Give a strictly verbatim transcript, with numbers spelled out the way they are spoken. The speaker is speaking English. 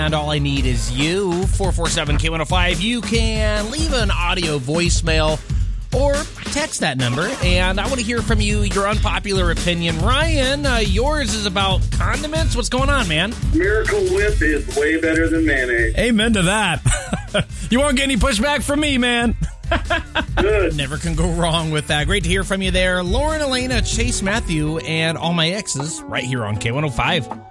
And all I need is you, four four seven K one oh five. You can leave an audio voicemail or text that number, and I want to hear from you, your unpopular opinion. Ryan, uh, yours is about condiments. What's going on, man? Miracle Whip is way better than mayonnaise. Amen to that. You won't get any pushback from me, man. Good. Never can go wrong with that. Great to hear from you there. Lauren, Elena, Chase, Matthew, and all my exes right here on K one oh five.